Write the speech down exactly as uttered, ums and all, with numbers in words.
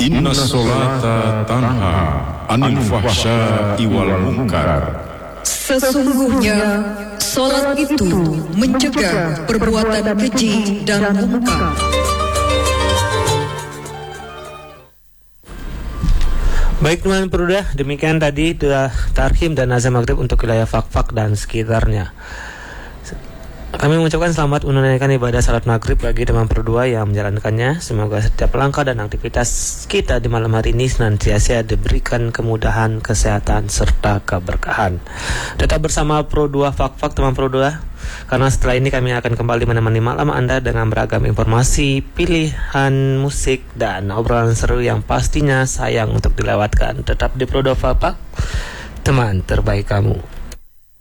Inna sholata tanha anil fahsya'i wal munkar. Sesungguhnya salat itu mencegah perbuatan keji dan munkar. Baik teman perudah, demikian tadi doa tarhim dan azan maghrib untuk wilayah Fak-Fak dan sekitarnya. Kami mengucapkan selamat menunaikan ibadah salat maghrib bagi teman berdua yang menjalankannya. Semoga setiap langkah dan aktivitas kita di malam hari ini senantiasa diberikan kemudahan, kesehatan, serta keberkahan. Tetap bersama Pro dua Fak-Fak teman Pro dua, karena setelah ini kami akan kembali menemani malam Anda dengan beragam informasi, pilihan musik, dan obrolan seru yang pastinya sayang untuk dilewatkan. Tetap di Pro dua Fak-Fak, teman terbaik kamu.